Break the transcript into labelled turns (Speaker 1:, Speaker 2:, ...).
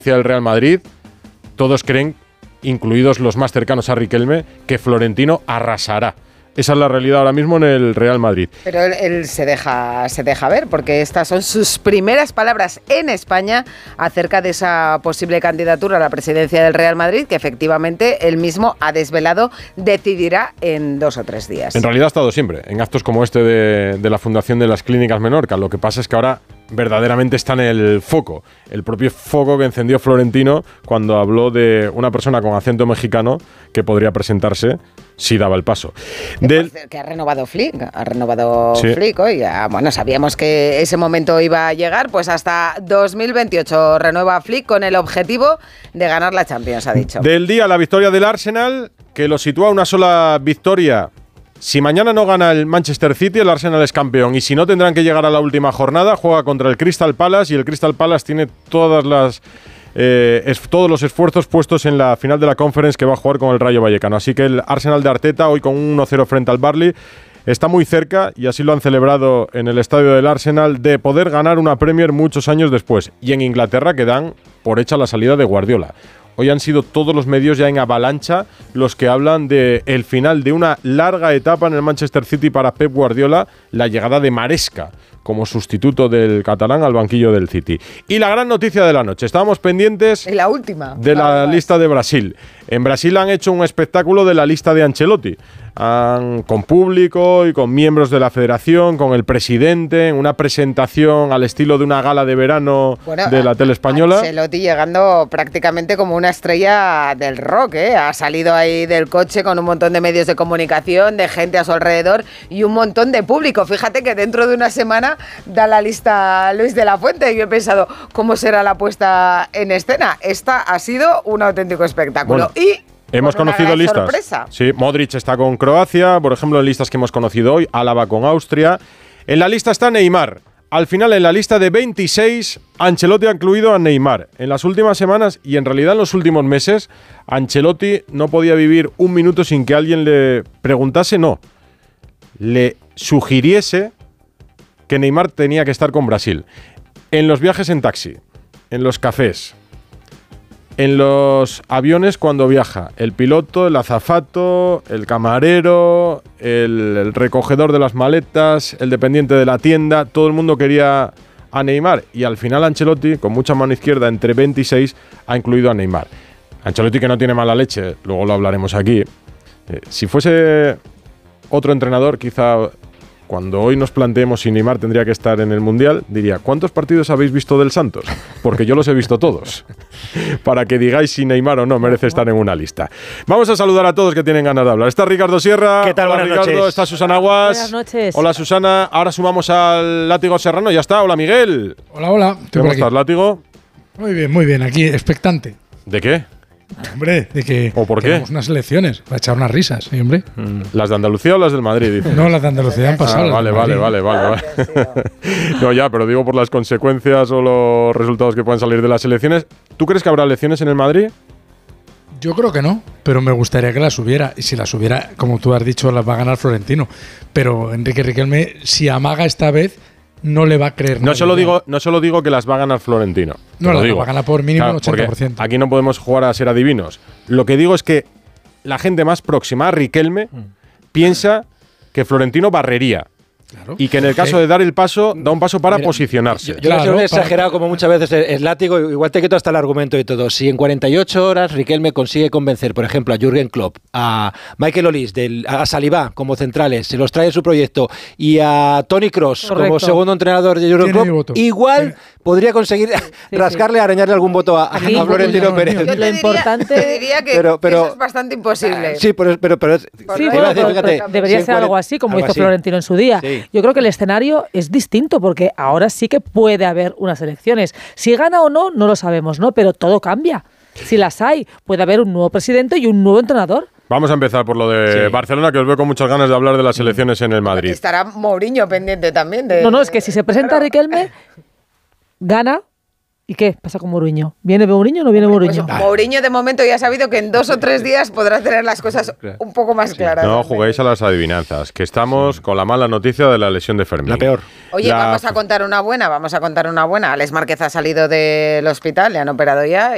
Speaker 1: del Real Madrid, todos creen, incluidos los más cercanos a Riquelme, que Florentino arrasará. Esa es la realidad ahora mismo en el Real Madrid.
Speaker 2: Pero él se deja ver, porque estas son sus primeras palabras en España acerca de esa posible candidatura a la presidencia del Real Madrid, que efectivamente él mismo ha desvelado, decidirá en 2 o 3 días.
Speaker 1: En realidad ha estado siempre en actos como este de la Fundación de las Clínicas Menorca. Lo que pasa es que ahora verdaderamente está en el foco, el propio foco que encendió Florentino cuando habló de una persona con acento mexicano que podría presentarse si daba el paso.
Speaker 2: Que ha renovado Flick, sí. Flick hoy. Bueno, sabíamos que ese momento iba a llegar, pues hasta 2028 renueva Flick con el objetivo de ganar la Champions, ha dicho.
Speaker 1: Del día, la victoria del Arsenal, que lo sitúa a una sola victoria. Si mañana no gana el Manchester City, el Arsenal es campeón. Y si no, tendrán que llegar a la última jornada. Juega contra el Crystal Palace y el Crystal Palace tiene todos los esfuerzos puestos en la final de la Conference que va a jugar con el Rayo Vallecano. Así que el Arsenal de Arteta, hoy con un 1-0 frente al Burnley, está muy cerca, y así lo han celebrado en el estadio del Arsenal, de poder ganar una Premier muchos años después. Y en Inglaterra, que dan por hecha la salida de Guardiola. Hoy han sido todos los medios ya en avalancha los que hablan de el final de una larga etapa en el Manchester City para Pep Guardiola, la llegada de Maresca como sustituto del catalán al banquillo del City. Y la gran noticia de la noche, estábamos pendientes
Speaker 2: la última
Speaker 1: de la lista de Brasil. En Brasil han hecho un espectáculo de la lista de Ancelotti, con público y con miembros de la federación, con el presidente, en una presentación al estilo de una gala de verano de la tele española.
Speaker 2: Ancelotti llegando prácticamente como una estrella del rock, ¿eh? Ha salido ahí del coche con un montón de medios de comunicación, de gente a su alrededor y un montón de público. Fíjate que dentro de una semana da la lista Luis de la Fuente, y yo he pensado, ¿cómo será la puesta en escena? Esta ha sido un auténtico espectáculo.
Speaker 1: Bueno. Y hemos conocido listas.
Speaker 2: Sorpresa.
Speaker 1: Sí, Modric está con Croacia, por ejemplo, en listas que hemos conocido hoy, Álava con Austria. En la lista está Neymar. Al final, en la lista de 26, Ancelotti ha incluido a Neymar. En las últimas semanas y en realidad en los últimos meses, Ancelotti no podía vivir un minuto sin que alguien le preguntase, le sugiriese que Neymar tenía que estar con Brasil. En los viajes en taxi, en los cafés, en los aviones cuando viaja, el piloto, el azafato, el camarero, el recogedor de las maletas, el dependiente de la tienda, todo el mundo quería a Neymar, y al final Ancelotti, con mucha mano izquierda, entre 26, ha incluido a Neymar. Ancelotti, que no tiene mala leche, luego lo hablaremos aquí. Si fuese otro entrenador, quizá cuando hoy nos planteemos si Neymar tendría que estar en el Mundial, diría, ¿cuántos partidos habéis visto del Santos? Porque yo los he visto todos. Para que digáis si Neymar o no merece estar en una lista. Vamos a saludar a todos que tienen ganas de hablar. Está Ricardo Sierra.
Speaker 3: ¿Qué tal?
Speaker 1: Hola,
Speaker 3: Buenas
Speaker 1: Ricardo.
Speaker 3: noches.
Speaker 1: Está Susana Aguas.
Speaker 4: Buenas noches.
Speaker 1: Hola, Susana. Ahora sumamos al Látigo Serrano. Ya está. Hola, Miguel.
Speaker 5: Hola.
Speaker 1: ¿Cómo estás, Látigo?
Speaker 5: Muy bien. Aquí, expectante.
Speaker 1: ¿De qué?
Speaker 5: Hombre, de que
Speaker 1: ¿O por qué?
Speaker 5: tenemos unas elecciones para echar unas risas, ¿sí, hombre?
Speaker 1: ¿Las de Andalucía o las del Madrid? Dice.
Speaker 5: No, las de Andalucía han pasado.
Speaker 1: Vale. No, ya, pero digo por las consecuencias o los resultados que puedan salir de las elecciones. ¿Tú crees que habrá elecciones en el Madrid?
Speaker 5: Yo creo que no, pero me gustaría que las hubiera. Y si las hubiera, como tú has dicho, las va a ganar Florentino. Pero Enrique Riquelme, si amaga esta vez, no le va a creer.
Speaker 1: No solo digo que las va a ganar Florentino.
Speaker 5: No, las va a ganar por mínimo un 80%.
Speaker 1: Aquí no podemos jugar a ser adivinos. Lo que digo es que la gente más próxima a Riquelme piensa que Florentino barrería.
Speaker 5: Claro.
Speaker 1: Y que en el caso de dar el paso, da un paso para posicionarse.
Speaker 3: Yo creo que es exagerado, como muchas veces el Látigo, igual te quito hasta el argumento y todo. Si en 48 horas Riquelme consigue convencer, por ejemplo, a Jürgen Klopp, a Michael Olise, a Saliba como centrales, se los trae en su proyecto, y a Toni Kroos como segundo entrenador de Jürgen Klopp, igual podría conseguir rascarle, arañarle algún voto a Florentino Pérez.
Speaker 2: Yo te diría que eso es bastante imposible.
Speaker 3: Sí, pero
Speaker 4: debería ser algo así, como hizo Florentino en su día. Sí. Yo creo que el escenario es distinto, porque ahora sí que puede haber unas elecciones. Si gana o no, no lo sabemos, ¿no? Pero todo cambia. Si las hay, puede haber un nuevo presidente y un nuevo entrenador.
Speaker 1: Vamos a empezar por lo de Barcelona, que os veo con muchas ganas de hablar de las elecciones en el Madrid.
Speaker 2: Estará Mourinho pendiente también.
Speaker 4: No, es que si se presenta Riquelme, gana. ¿Y qué pasa con Mourinho? ¿Viene Mourinho o no viene Mourinho?
Speaker 2: Pues Mourinho de momento ya ha sabido que en 2 o 3 días podrá tener las cosas un poco más claras.
Speaker 1: No juguéis a las adivinanzas, que estamos con la mala noticia de la lesión de Fermín.
Speaker 3: La peor.
Speaker 2: Oye, vamos a contar una buena. Alex Márquez ha salido del hospital, le han operado ya.